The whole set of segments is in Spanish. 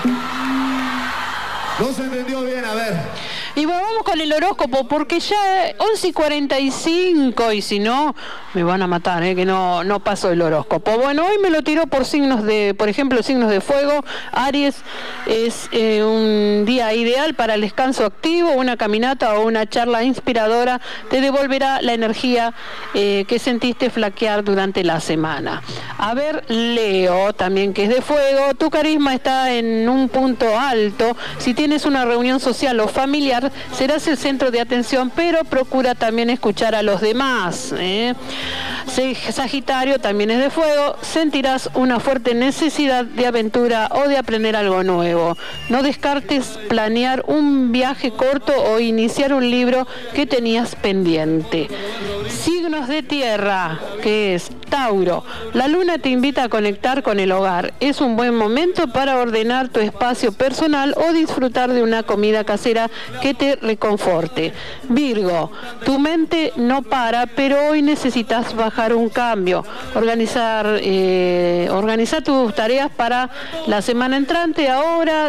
No se entendió bien, a ver. Y bueno, vamos con el horóscopo, porque ya 11:45 y si no, me van a matar, que no pasó el horóscopo. Bueno, hoy me lo tiró por ejemplo, signos de fuego. Aries es un día ideal para el descanso activo, una caminata o una charla inspiradora te devolverá la energía que sentiste flaquear durante la semana. A ver, Leo, también que es de fuego, tu carisma está en un punto alto. Si tienes una reunión social o familiar, serás el centro de atención, pero procura también escuchar a los demás. Sagitario también es de fuego, sentirás una fuerte necesidad de aventura o de aprender algo nuevo. No descartes planear un viaje corto o iniciar un libro que tenías pendiente. Signos de tierra, que es Tauro. La luna te invita a conectar con el hogar. Es un buen momento para ordenar tu espacio personal o disfrutar de una comida casera que te reconforte. Virgo, tu mente no para, pero hoy necesitas bajar un cambio. Organizar tus tareas para la semana entrante ahora,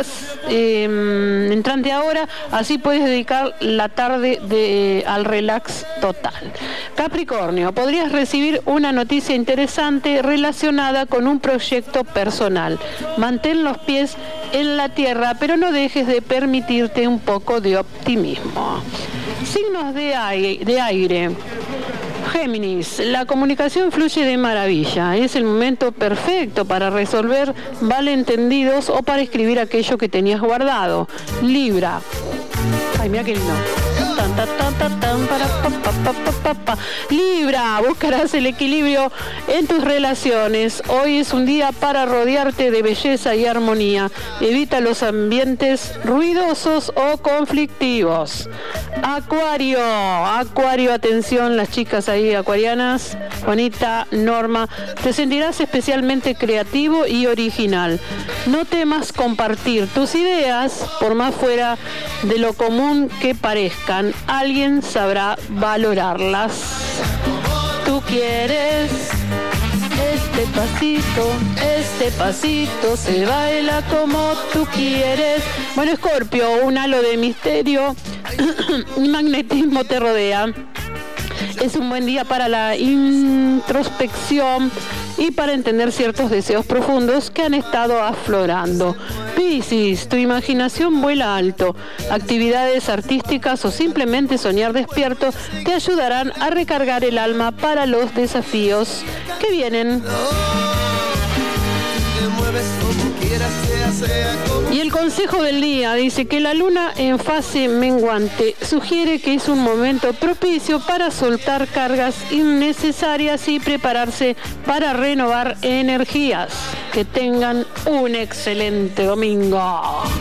así puedes dedicar la tarde al relax total. Capricornio, podrías recibir una noticia interesante relacionada con un proyecto personal. Mantén los pies en la tierra, pero no dejes de permitirte un poco de optimismo. Signos de aire. Géminis, la comunicación fluye de maravilla. Es el momento perfecto para resolver malentendidos o para escribir aquello que tenías guardado. Libra. Ay, mira qué lindo. Libra, buscarás el equilibrio en tus relaciones. Hoy es un día para rodearte de belleza y armonía. Evita los ambientes ruidosos o conflictivos. Acuario, atención las chicas ahí acuarianas, Juanita, Norma, te sentirás especialmente creativo y original. No temas compartir tus ideas, por más fuera de lo común que parezcan. Alguien sabrá valorarlas. Tú quieres este pasito se baila como tú quieres. Bueno, Escorpio, un halo de misterio y magnetismo te rodea. Es un buen día para la introspección y para entender ciertos deseos profundos que han estado aflorando. Piscis, tu imaginación vuela alto. Actividades artísticas o simplemente soñar despierto te ayudarán a recargar el alma para los desafíos que vienen. Y el consejo del día dice que la luna en fase menguante sugiere que es un momento propicio para soltar cargas innecesarias y prepararse para renovar energías. Que tengan un excelente domingo.